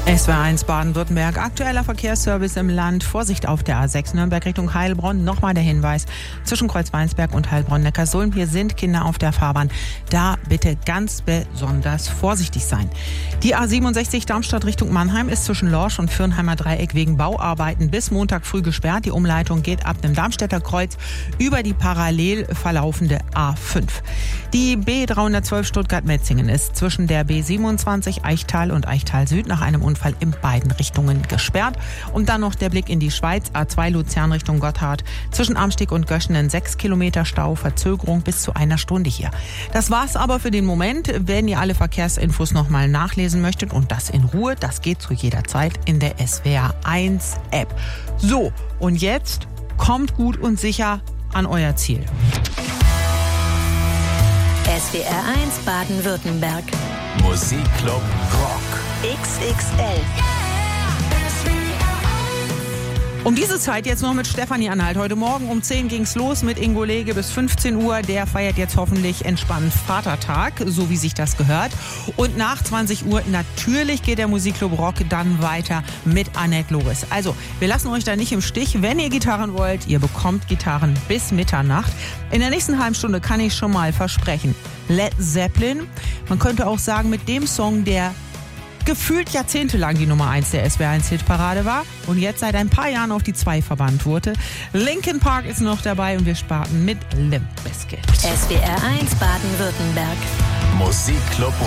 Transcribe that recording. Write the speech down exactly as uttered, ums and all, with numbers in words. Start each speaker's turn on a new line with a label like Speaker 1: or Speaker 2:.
Speaker 1: S W R eins Baden-Württemberg, aktueller Verkehrsservice im Land. Vorsicht auf der A sechs Nürnberg Richtung Heilbronn. Nochmal der Hinweis, zwischen Kreuz-Weinsberg und Heilbronn-Neckarsulm. Hier sind Kinder auf der Fahrbahn. Da bitte ganz besonders vorsichtig sein. Die A siebenundsechzig Darmstadt Richtung Mannheim ist zwischen Lorsch und Fürnheimer Dreieck wegen Bauarbeiten bis Montag früh gesperrt. Die Umleitung geht ab dem Darmstädter Kreuz über die parallel verlaufende A fünf. Die B dreihundertzwölf Stuttgart-Metzingen ist zwischen der B siebenundzwanzig Eichtal und Eichtal Süd nach einem Unfall in beiden Richtungen gesperrt. Und dann noch der Blick in die Schweiz, A zwei Luzern Richtung Gotthard. Zwischen Amsteg und Göschenen sechs Kilometer Stau, Verzögerung bis zu einer Stunde hier. Das war's aber für den Moment. Wenn ihr alle Verkehrsinfos nochmal nachlesen möchtet und das in Ruhe, das geht zu jeder Zeit in der S W R eins App. So, und jetzt kommt gut und sicher an euer Ziel.
Speaker 2: S W R eins Baden-Württemberg.
Speaker 3: Musikclub Rock.
Speaker 2: X X L.
Speaker 1: Um diese Zeit jetzt noch mit Stefanie Anhalt. Heute Morgen um zehn ging's los mit Ingo Lege bis fünfzehn Uhr. Der feiert jetzt hoffentlich entspannt Vatertag, so wie sich das gehört. Und nach zwanzig Uhr natürlich geht der Musikclub Rock dann weiter mit Annette Loris. Also, wir lassen euch da nicht im Stich. Wenn ihr Gitarren wollt, ihr bekommt Gitarren bis Mitternacht. In der nächsten halben Stunde kann ich schon mal versprechen. Led Zeppelin. Man könnte auch sagen, mit dem Song, der gefühlt jahrzehntelang die Nummer eins der S W R eins Hitparade war und jetzt seit ein paar Jahren auf die zwei verbannt wurde. Linkin Park ist noch dabei und wir starten mit Limp Bizkit.
Speaker 2: S W R eins Baden-Württemberg.
Speaker 3: Musikclub